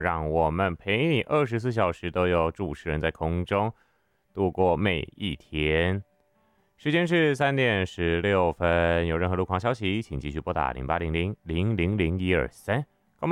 让我们陪你24小时都有主持人在空中度过每一天。时间是3:16，有任何路况消息，请继续拨打0800-000-123。